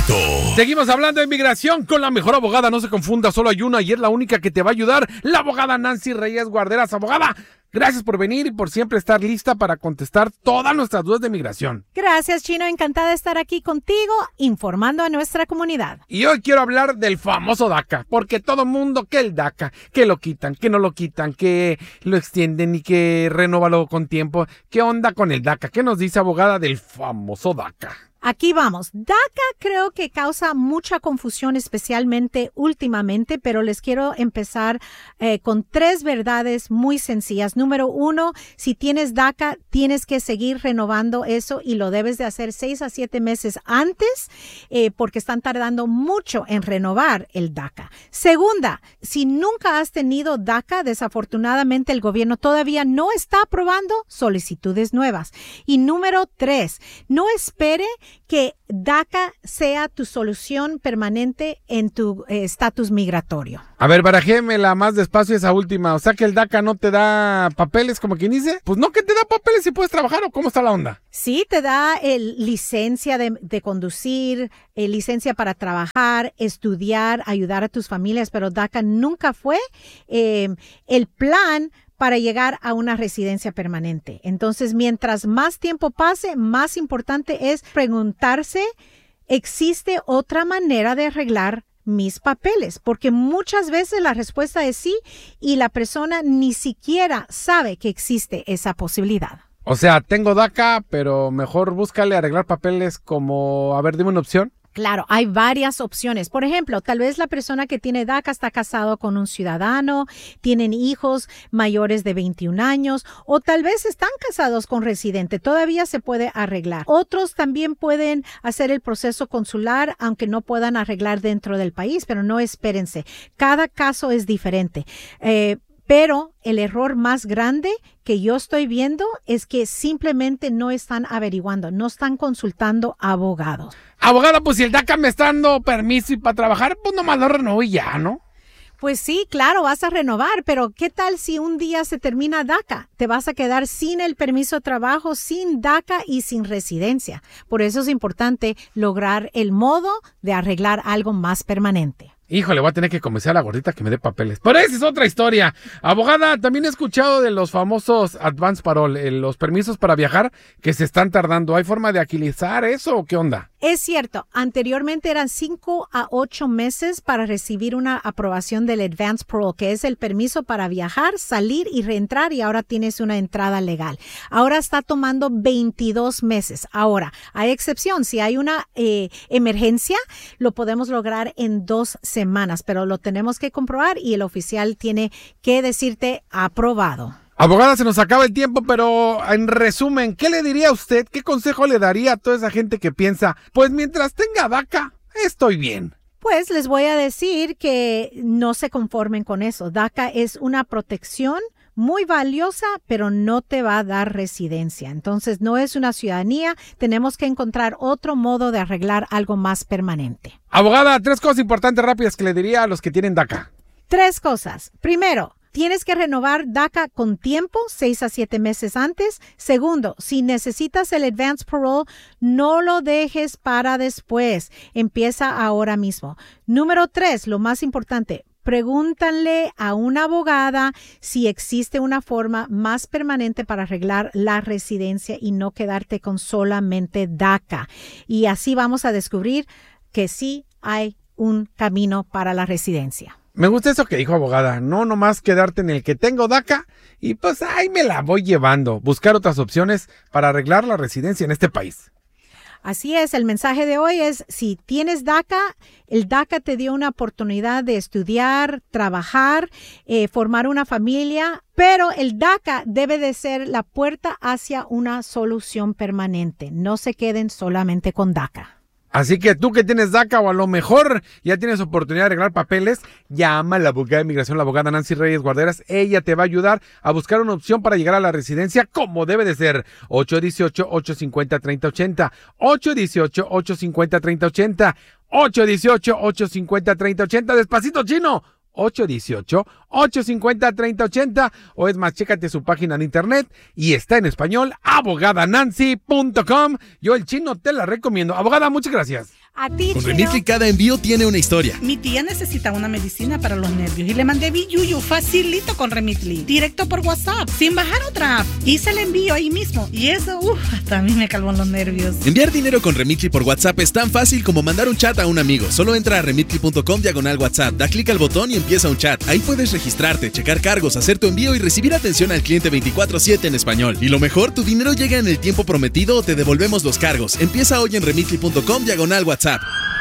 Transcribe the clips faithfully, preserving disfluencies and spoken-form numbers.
Despacito. Seguimos hablando de inmigración con la mejor abogada. No se confunda, solo hay una y es la única que te va a ayudar. La abogada Nancy Reyes Guarderas. Abogada, gracias por venir y por siempre estar lista para contestar todas nuestras dudas de inmigración. Gracias, Chino. Encantada de estar aquí contigo, informando a nuestra comunidad. Y hoy quiero hablar del famoso DACA, porque todo mundo que el DACA, que lo quitan, que no lo quitan, que lo extienden y que renóvalo con tiempo. ¿Qué onda con el DACA? ¿Qué nos dice, abogada, del famoso DACA? Aquí vamos. DACA creo que causa mucha confusión, especialmente últimamente, pero les quiero empezar eh, con tres verdades muy sencillas. Número uno, si tienes DACA, tienes que seguir renovando eso y lo debes de hacer seis a siete meses antes eh, porque están tardando mucho en renovar el DACA. Segunda, si nunca has tenido DACA, desafortunadamente el gobierno todavía no está aprobando solicitudes nuevas. Y número tres, no espere que DACA sea tu solución permanente en tu estatus eh, migratorio. A ver, barajémela más despacio esa última. O sea que el DACA no te da papeles, como quien dice. Pues no que te da papeles si puedes trabajar, ¿o cómo está la onda? Sí, te da el, licencia de, de conducir, eh, licencia para trabajar, estudiar, ayudar a tus familias, pero DACA nunca fue eh, el plan para llegar a una residencia permanente. Entonces, mientras más tiempo pase, más importante es preguntarse, ¿existe otra manera de arreglar mis papeles? Porque muchas veces la respuesta es sí y la persona ni siquiera sabe que existe esa posibilidad. O sea, tengo DACA, pero mejor búscale arreglar papeles como, a ver, dime una opción. Claro, hay varias opciones. Por ejemplo, tal vez la persona que tiene DACA está casado con un ciudadano, tienen hijos mayores de veintiún años o tal vez están casados con residente. Todavía se puede arreglar. Otros también pueden hacer el proceso consular, aunque no puedan arreglar dentro del país, pero no espérense. Cada caso es diferente. Eh, Pero el error más grande que yo estoy viendo es que simplemente no están averiguando, no están consultando abogados. Abogada, pues si el DACA me está dando permiso y para trabajar, pues nomás lo renovo y ya, ¿no? Pues sí, claro, vas a renovar, pero ¿qué tal si un día se termina DACA? Te vas a quedar sin el permiso de trabajo, sin DACA y sin residencia. Por eso es importante lograr el modo de arreglar algo más permanente. Híjole, voy a tener que convencer a la gordita que me dé papeles. Pero esa es otra historia. Abogada, también he escuchado de los famosos advance parole, los permisos para viajar que se están tardando. ¿Hay forma de agilizar eso o qué onda? Es cierto, anteriormente eran cinco a ocho meses para recibir una aprobación del advance parole, que es el permiso para viajar, salir y reentrar, y ahora tienes una entrada legal. Ahora está tomando veintidós meses. Ahora, hay excepción, si hay una eh, emergencia, lo podemos lograr en dos semanas, pero lo tenemos que comprobar y el oficial tiene que decirte aprobado. Abogada, se nos acaba el tiempo, pero en resumen, ¿qué le diría a usted? ¿Qué consejo le daría a toda esa gente que piensa, pues mientras tenga DACA, estoy bien? Pues les voy a decir que no se conformen con eso. DACA es una protección muy valiosa, pero no te va a dar residencia. Entonces, no es una ciudadanía. Tenemos que encontrar otro modo de arreglar algo más permanente. Abogada, tres cosas importantes rápidas que le diría a los que tienen DACA. Tres cosas. Primero, tienes que renovar DACA con tiempo, seis a siete meses antes. Segundo, si necesitas el advance parole, no lo dejes para después. Empieza ahora mismo. Número tres, lo más importante, pregúntale a una abogada si existe una forma más permanente para arreglar la residencia y no quedarte con solamente DACA. Y así vamos a descubrir que sí hay un camino para la residencia. Me gusta eso que dijo, abogada, no nomás quedarte en el que tengo DACA y pues ahí me la voy llevando, buscar otras opciones para arreglar la residencia en este país. Así es, el mensaje de hoy es, si tienes DACA, el DACA te dio una oportunidad de estudiar, trabajar, eh, formar una familia, pero el DACA debe de ser la puerta hacia una solución permanente. No se queden solamente con DACA. Así que tú que tienes DACA o a lo mejor ya tienes oportunidad de arreglar papeles, llama a la abogada de inmigración, la abogada Nancy Reyes Guarderas. Ella te va a ayudar a buscar una opción para llegar a la residencia como debe de ser. ocho uno ocho, ocho cinco cero, tres cero ocho cero. ocho uno ocho, ocho cinco cero, tres cero ocho cero. ocho uno ocho, ocho cinco cero, tres cero ocho cero. Despacito, chino. ocho uno ocho, ocho cinco cero, tres cero ocho cero. O es más, chécate su página en internet y está en español, abogada nancy punto com. Yo, el chino, te la recomiendo. Abogada, muchas gracias. A ti, Con Chino. Remitly cada envío tiene una historia. Mi tía necesita una medicina para los nervios y le mandé Biyuyu facilito con Remitly, directo por WhatsApp, sin bajar otra app. Hice el envío ahí mismo y eso, uff, hasta a mí me calmó los nervios. Enviar dinero con Remitly por WhatsApp es tan fácil como mandar un chat a un amigo. Solo entra a remitly punto com diagonal WhatsApp, da clic al botón y empieza un chat. Ahí puedes registrarte, checar cargos, hacer tu envío y recibir atención al cliente veinticuatro siete en español. Y lo mejor, tu dinero llega en el tiempo prometido o te devolvemos los cargos. Empieza hoy en remitly punto com diagonal WhatsApp.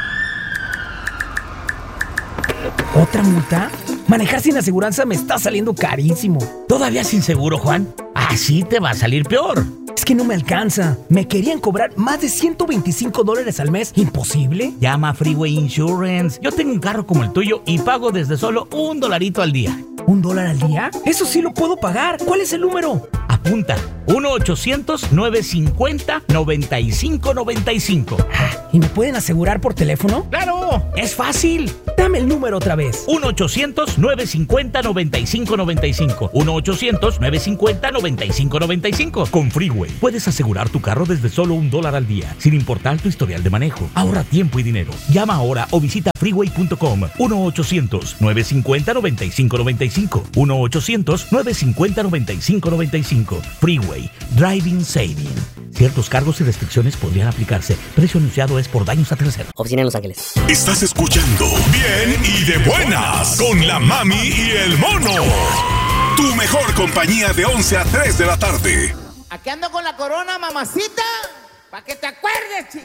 ¿Otra multa? Manejar sin aseguranza me está saliendo carísimo. ¿Todavía sin seguro, Juan? Así te va a salir peor. Es que no me alcanza. Me querían cobrar más de ciento veinticinco dólares al mes. ¿Imposible? Llama a Freeway Insurance. Yo tengo un carro como el tuyo y pago desde solo un dolarito al día. ¿Un dólar al día? Eso sí lo puedo pagar. ¿Cuál es el número? Apunta. uno ochocientos nueve cincuenta noventa y cinco noventa y cinco. ¿Y me pueden asegurar por teléfono? ¡Claro! ¡Es fácil! Dame el número otra vez. uno ochocientos nueve cincuenta noventa y cinco noventa y cinco. uno ochocientos nueve cincuenta noventa y cinco noventa y cinco. Con Freeway puedes asegurar tu carro desde solo un dólar al día, sin importar tu historial de manejo. Ahorra tiempo y dinero. Llama ahora o visita freeway punto com. uno ochocientos nueve cincuenta noventa y cinco noventa y cinco. uno ochocientos nueve cincuenta noventa y cinco noventa y cinco. Freeway. Driving Saving. Ciertos cargos y restricciones podrían aplicarse. Precio anunciado es por daños a terceros. Oficina en Los Ángeles. Estás escuchando Bien y de Buenas con la Mami y el Mono. Tu mejor compañía de once a tres de la tarde. Aquí ando con la corona, mamacita, para que te acuerdes, chico.